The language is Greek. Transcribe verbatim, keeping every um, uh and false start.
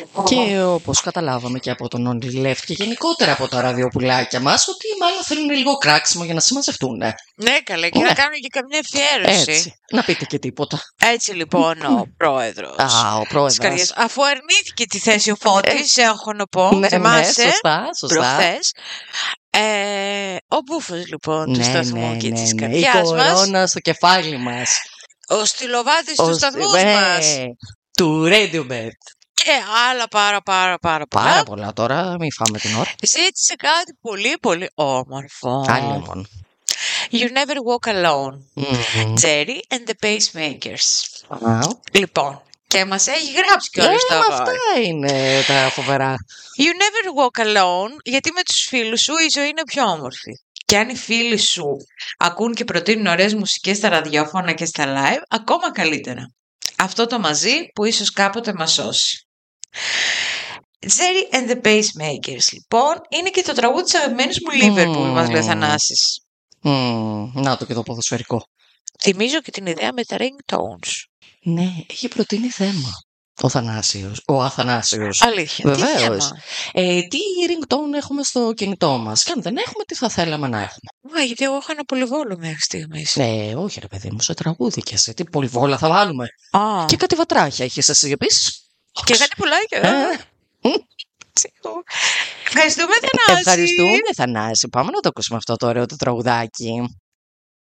Και όπως καταλάβαμε και από τον Only Left και γενικότερα από τα ραδιοπουλάκια μας, ότι μάλλον θέλουν λίγο κράξιμο για να συμμαζευτούν. Ναι, καλά, και Ναι. να κάνουν και καμιά αφιέρωση. Έτσι. Να πείτε και τίποτα. Έτσι λοιπόν ο πρόεδρος. Α, ο πρόεδρος. της Καρδιάς, αφού αρνήθηκε τη θέση ο Φώτης, έχω να πω, Ναι, ναι, θυμάσαι, σωστά, σωστά. προχθές. Ε, ο Μπούφος λοιπόν του Ναι, σταθμού ναι, και ναι, της ναι. Η καρδιάς μας, κορώνα στο κεφάλι μας. ο στυλοβάτης Ο του στε- σταθμού ναι, μας του Radiohead. και άλλα πάρα πάρα πάρα πολλά. Πάρα πολλά τώρα, μην φάμε την ώρα. Ζήτησε κάτι πολύ πολύ όμορφο. Άλλη μόνο. You never walk alone. Μμμ. Jerry and the Pacemakers. Α, Λοιπόν, και μας έχει γράψει ε, κιόλας το αγόρι. αυτά είναι τα φοβερά. You never walk alone, γιατί με τους φίλους σου η ζωή είναι πιο όμορφη. Και αν οι φίλοι σου ακούν και προτείνουν ωραίες μουσικές στα ραδιόφωνα και στα live, ακόμα καλύτερα. Αυτό το μαζί που ίσως κάποτε μας σώσει. Jerry and the Pacemakers, λοιπόν, είναι και το τραγούδι της αγαπημένης μου Liverpool, Μμμ. μας λέει ο Θανάσης. Μμμ, να το και το ποδοσφαιρικό. Θυμίζω και την ιδέα με τα ringtones. Ναι, έχει προτείνει θέμα. Ο Θανάσιος. Ο Αθανάσιος. Αλήθεια. Τι Βεβαίως. θέμα? Ε, τι ringtone έχουμε στο κινητό μας. Και αν δεν έχουμε, τι θα θέλαμε να έχουμε. Μα, γιατί εγώ είχα ένα πολυβόλο μέχρι στιγμής. Ναι, όχι ρε παιδί μου, σε τραγούδι και σε τι πολυβόλα θα βάλουμε. Α, Και κάτι βατράχια έχεις εσύ επίσης. και κάτι πουλάκια. Ε, Ευχαριστούμε, Θανάση. Ευχαριστούμε Θανάση. Πάμε να το ακούσουμε αυτό το ωραίο το τραγουδάκι.